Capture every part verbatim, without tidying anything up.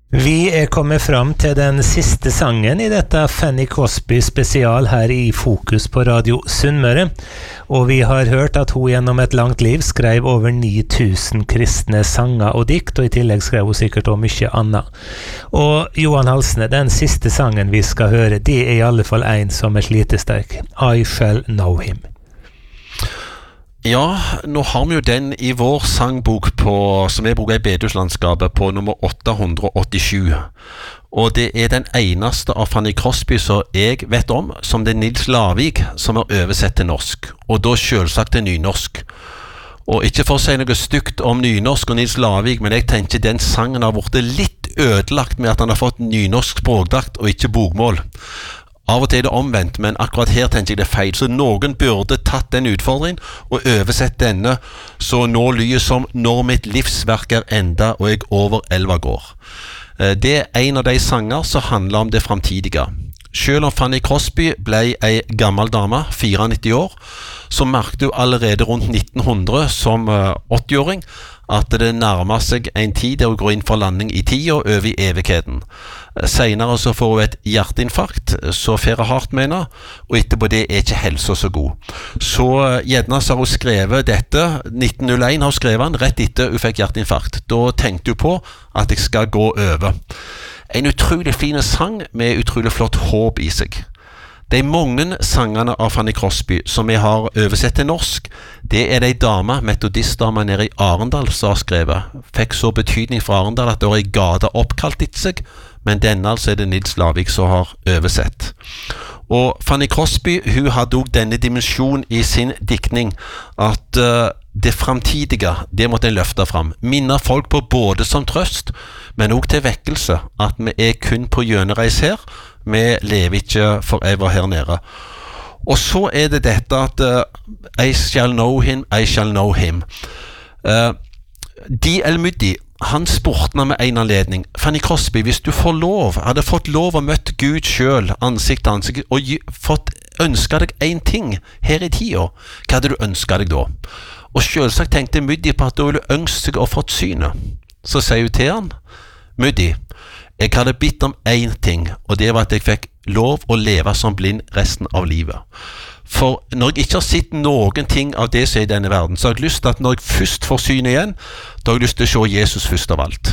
Vi er kommet fram til den siste sangen i dette Fanny Crosby spesial her i Fokus på Radio Sunnmøre, og vi har hørt at hun gjennom et langt liv skrev over ni tusen kristne sanger og dikt, og i tillegg skrev hun sikkert også mye annet. Og Johan Halsne, den siste sangen vi skal høre, det er i alle fall en som er slitesterk. I Shall Know Him. Ja, nå har vi jo den i vår sangbok på, som vi bruker i Bedehuslandskapet, på nummer åtte hundre åttisju. Og det er den eneste av Fanny Crosby som jeg vet om, som det er Nils Lavik som har oversett til norsk, og da selvsagt til nynorsk. Og ikke for å si noe stygt om nynorsk og Nils Lavik, men jeg tenker den sangen har vært litt ødelagt med at han har fått nynorsk språkdrakt og ikke bokmål. Av og til er det omvendt, men akkurat her tenker jeg det er feil. Så noen burde tatt den utfordringen og oversett denne, så nå lyder som når mitt livsverk er enda og jeg over elva går. Det er en av de sanger som handler om det fremtidige. Selv om Fanny Crosby ble ei gammel dame, nittini-fire år, så merkte hun allerede rundt nitten hundre som åtti-åring at det nærmer seg en tid der hun går inn for landing i tida og over i evigheten. Senere så får hun et hjerteinfarkt, så fer hun hardt med henne, og etterpå det er ikke helsa så god. Så gjerne så har hun skrevet dette, nitten null én har hun skrevet den, rett etter hun fikk hjerteinfarkt. Da tenkte hun på at jeg skal gå over. En utrolig fin sang med utrolig flott håp i seg. De mange sangene av Fanny Crosby som vi har oversett til norsk, det er de dame, metodistdame nede i Arendal som har skrevet. Fikk så betydning for Arendal at det var en gata oppkalt etter seg, men denne altså er det Nils Lavik som har oversett. Og Fanny Crosby, hun hadde også denne dimensjonen i sin diktning, at uh, det fremtidige, det måtte en løfte fram. Minne folk på både som trøst, men også til vekkelse, at vi er kun på gjønereis her, vi lever ikke forever her nede. Og så er det dette at uh, I shall know him, I shall know him. Uh, D L Moody, han spurte med en anledning, Fanny Crosby, hvis du får lov, hadde fått lov å møte Gud selv, ansikt til ansikt, og fått ønske deg en ting her i tida, hva hadde du ønsket deg da? Og selvsagt tenkte Moody på at du ville ønske seg å fått synet. Så sier hun til han, Moody, jeg hadde bitt om en ting, og det var at jeg fikk lov å leve som blind resten av livet. For når jeg ikke har sett noen ting av det som er i denne verden, så har jeg lyst til at når jeg først får synet igjen, da har jeg lyst til å se Jesus først av alt.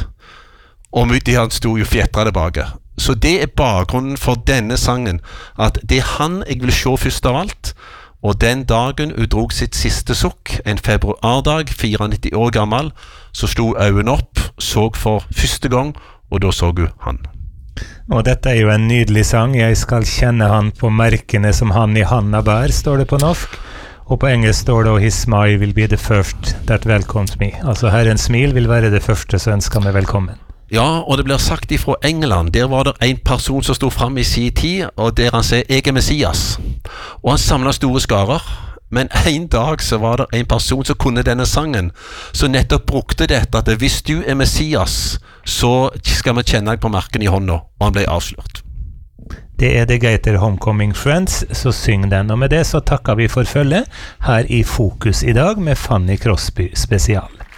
Og Moody han sto jo fjetret tilbake. Så det er bakgrunnen for denne sangen, at det er han jeg vil se først av alt, og den dagen hun drog sitt siste sukk, en februardag, nittini-fire år gammel, så slo øynene opp, så for første gang, og da så hun han. Og dette er jo en nydelig sang. Jeg skal kjenne han på merkene som han i handa bær, står det på norsk. Og på engelsk står det, his smile will be the first that welcomes me. Altså Herrens smil vil være det første som ønsker meg velkommen. Ja, og det blir sagt ifra England, der var det en person som stod frem i sin tid, og der han sier, jeg er Messias. Og han samlet store skarer, men en dag så var det en person som kunne denne sangen, som nettopp brukte dette, at hvis du er Messias, så skal vi kjenne deg på merken i hånda, og han ble avslørt. Det er The Gator Homecoming Friends, så syng den, og med det så takker vi for følge her i Fokus i dag med Fanny Crosby spesial.